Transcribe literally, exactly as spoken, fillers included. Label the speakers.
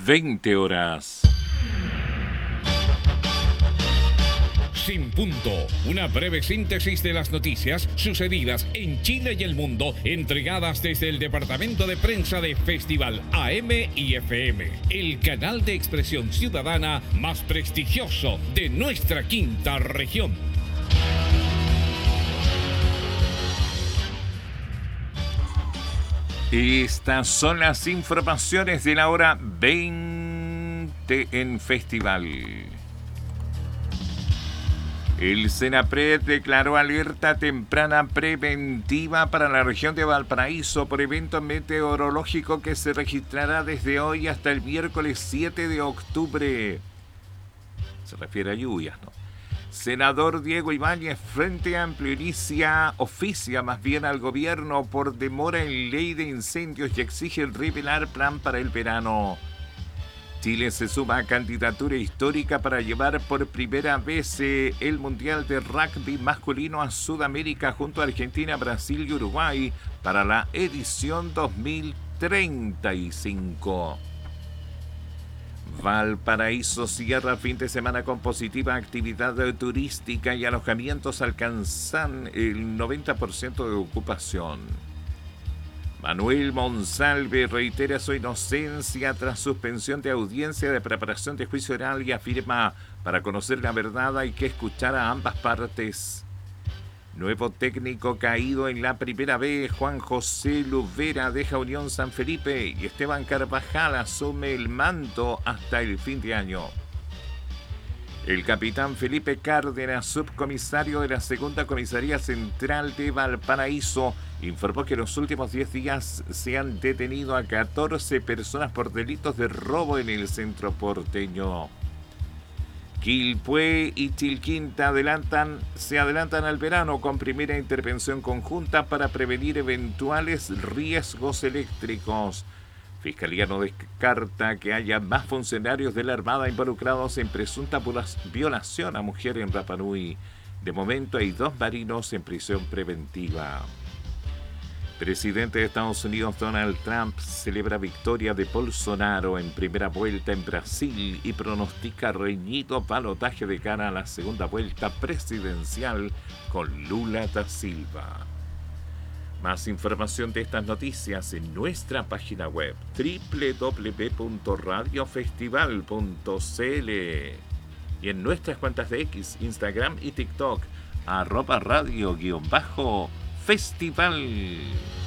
Speaker 1: veinte horas.
Speaker 2: Sin punto, una breve síntesis de las noticias sucedidas en Chile y el mundo, entregadas desde el departamento de prensa de Festival A M y F M, el canal de expresión ciudadana más prestigioso de nuestra quinta región.
Speaker 1: Estas son las informaciones de la hora veinte en Festival. El Senapred declaró alerta temprana preventiva para la región de Valparaíso por evento meteorológico que se registrará desde hoy hasta el miércoles siete de octubre. Se refiere a lluvias, ¿no? Senador Diego Ibáñez, Frente Amplio inicia, oficia más bien al gobierno por demora en ley de incendios y exige revelar plan para el verano. Chile se suma a candidatura histórica para llevar por primera vez eh, el Mundial de Rugby masculino a Sudamérica junto a Argentina, Brasil y Uruguay para la edición dos mil treinta y cinco. Valparaíso cierra fin de semana con positiva actividad turística y alojamientos alcanzan el noventa por ciento de ocupación. Manuel Monsalve reitera su inocencia tras suspensión de audiencia de preparación de juicio oral y afirma: para conocer la verdad hay que escuchar a ambas partes. Nuevo técnico caído en la primera B, Juan José Luvera deja Unión San Felipe y Esteban Carvajal asume el mando hasta el fin de año. El capitán Felipe Cárdenas, subcomisario de la Segunda Comisaría Central de Valparaíso, informó que en los últimos diez días se han detenido a catorce personas por delitos de robo en el centro porteño. Quilpué y Chilquinta adelantan, se adelantan al verano con primera intervención conjunta para prevenir eventuales riesgos eléctricos. Fiscalía no descarta que haya más funcionarios de la Armada involucrados en presunta violación a mujer en Rapa Nui. De momento hay dos marinos en prisión preventiva. Presidente de Estados Unidos Donald Trump celebra victoria de Bolsonaro en primera vuelta en Brasil y pronostica reñido balotaje de cara a la segunda vuelta presidencial con Lula da Silva. Más información de estas noticias en nuestra página web doble u doble u doble u punto radio festival punto c l y en nuestras cuentas de X, Instagram y TikTok arroba radio guión bajo festival.